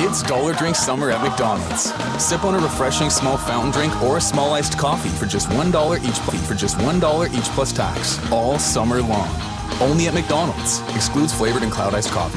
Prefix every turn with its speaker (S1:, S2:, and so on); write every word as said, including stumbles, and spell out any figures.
S1: It's Dollar Drink Summer at McDonald's. Sip on a refreshing small fountain drink or a small iced coffee for just one dollar each for just one dollar each plus tax. All summer long. Only at McDonald's. Excludes flavored and cloud iced coffee.